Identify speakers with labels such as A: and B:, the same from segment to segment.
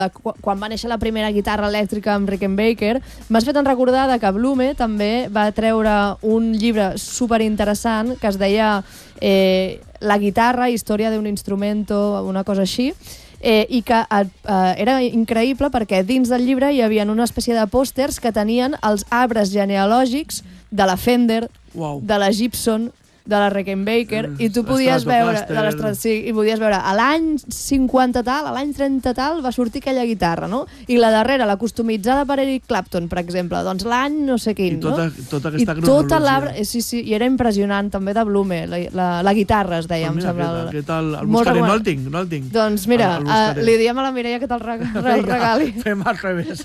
A: quan va néixer la primera guitarra elèctrica amb Rickenbacker, m'has fet recordar que Blume també va treure un llibre superinteressant que es deia La guitarra, història d'un instrumento, una cosa així, i que era increïble perquè dins del llibre hi havia una espècie de pòsters que tenien els arbres genealògics de la Fender, de la Gibson, de la Rickenbacker, i tu podies veure i podies veure a l'any 50 tal, a l'any 30 tal va sortir aquella guitarra, no? I la darrera, la customitzada per Eric Clapton, per exemple, doncs l'any no sé quin, no?
B: I tota aquesta cronologia.
A: Sí, i era impressionant també de Blume, la guitarra es deia, em sembla.
B: El buscaré, no el tinc.
A: Doncs mira, li diem a la Mireia que te'l regali.
B: Fem al revés.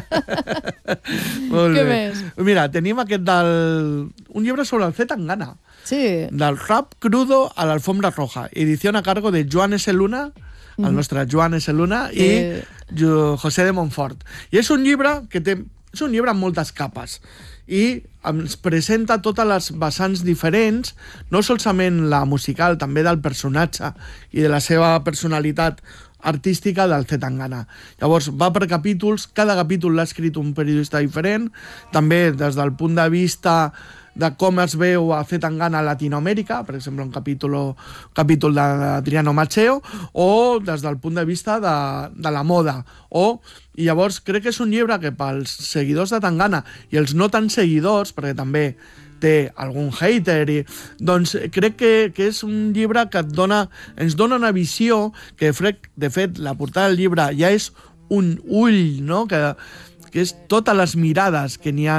B: Què
A: més?
B: Mira, tenim un llibre sobre el Zetangana.
A: Sí.
B: Del rap crudo a l'alfombra roja. Edición a cargo de Joan S. Luna, el nostre Joan S. Luna, i José de Montfort. I és un llibre és un llibre amb moltes capes i ens presenta totes les vessants diferents, no solament la musical, també del personatge i de la seva personalitat artística del Zetangana. Llavors, va per capítols, cada capítol l'ha escrit un periodista diferent, també des del punt de vista de com es veu a Zetangana a Latinoamèrica, per exemple, un capítol d'Adriano Macheo, o des del punt de vista de la moda. I llavors crec que és un llibre que pels seguidors de Tangana i els no tan seguidors, perquè també té algun hater, doncs crec que és un llibre que ens dona una visió que, de fet, la portada del llibre ja és un ull, no?, que és totes les mirades que n'hi ha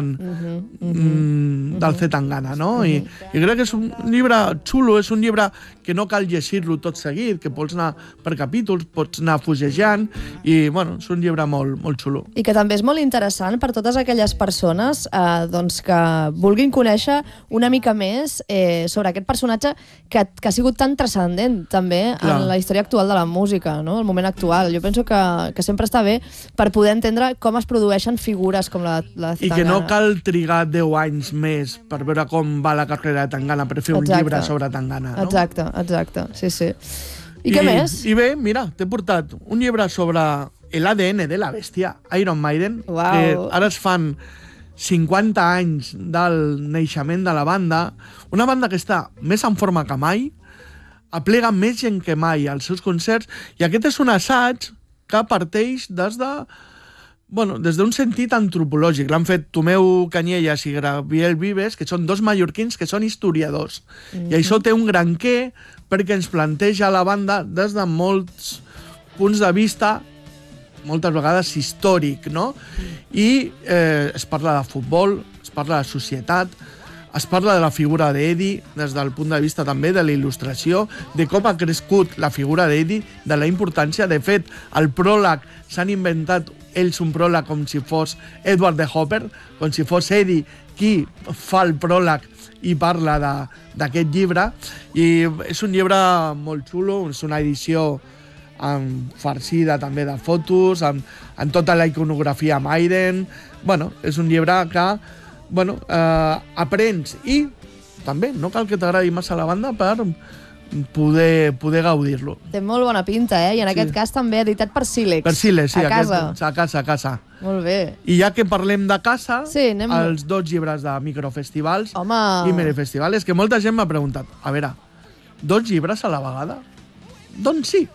B: del Zetangana, no? I crec que és un llibre xulo, és un llibre que no cal llegir-lo tot seguit, que pots anar per capítols, pots anar fugejant, i, bueno, és un llibre molt, molt xulo.
A: I que també és molt interessant per totes aquelles persones doncs que vulguin conèixer una mica més sobre aquest personatge que ha sigut tan transcendent també en la història actual de la música, no? El moment actual. Jo penso que sempre està bé per poder entendre com es produeixen figures com la Zetangana.
B: I que no cal trigar 10 anys més per veure com va la carrera de Tangana, per fer un llibre sobre Tangana, no?
A: Exacte, sí. I què més?
B: I bé, mira, t'he portat un llibre sobre l'ADN de la bèstia, Iron Maiden, que ara es fan 50 anys del naixement de la banda, una banda que està més en forma que mai, aplega més gent que mai als seus concerts, i aquest és un assaig que parteix des d'un sentit antropològic. L'han fet Tomeu Canyelles i Gabriel Vives, que són dos mallorquins que són historiadors. I això té un gran què perquè ens planteja la banda des de molts punts de vista, moltes vegades històric, no? I es parla de futbol, es parla de societat, es parla de la figura d'Eddie des del punt de vista també de la il·lustració, de com ha crescut la figura d'Eddie, de la importància. De fet, al pròleg s'han inventat ells un pròleg com si fos Edward de Hopper, com si fos Eddie qui fa el pròleg i parla d'aquest llibre. I és un llibre molt xulo, és una edició farcida també de fotos, amb tota la iconografia Maiden. Bueno, és un llibre que aprens, i també no cal que t'agradi massa la banda per poder gaudir-lo.
A: Té molt bona pinta, i en aquest cas també editat per Sílex.
B: Per Sílex, sí,
A: a casa. Molt bé.
B: I ja que parlem de casa, els 2 llibres de microfestivals i minifestivals, que molta gent m'ha preguntat, a veure, 2 llibres a la vegada? Doncs sí.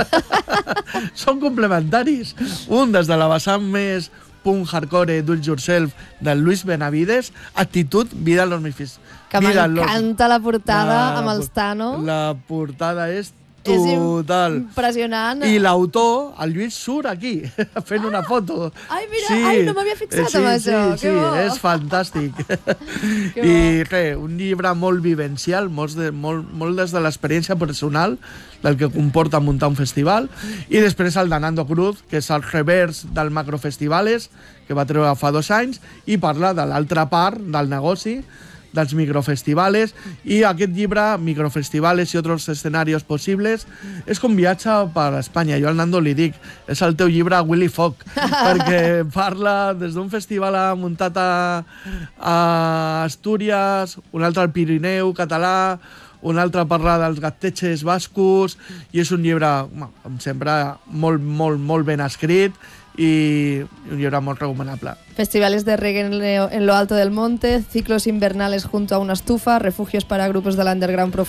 B: Són complementaris. Un des de la vessant més punk hardcore, do it yourself, del Luis Benavides, Actitud, Vida en los Mifis.
A: Que m'encanta la portada amb els Tano.
B: La portada és total.
A: És impressionant.
B: I l'autor, el Lluís, surt aquí, fent una foto.
A: Ai, mira, no m'havia fixat amb això.
B: Sí, és fantàstic. I res, un llibre molt vivencial, molt des de l'experiència personal del que comporta muntar un festival. I després el de Nando Cruz, que és el revers del Macrofestivales, que va treure fa 2 anys, i parla de l'altra part del negoci, dels microfestivales, i aquest llibre, Microfestivales i altres escenaris possibles, és com viatge per Espanya. Jo al Nando li dic, és el teu llibre Willy Fogg, perquè parla des d'un festival muntat a Astúries, un altre al Pirineu català, un altre parlar dels gattetxes bascos, i és un llibre, com sempre, molt ben escrit, y un libro muy recomendable.
A: Festivales de reggae en lo alto del monte, ciclos invernales junto a una estufa, refugios para grupos del underground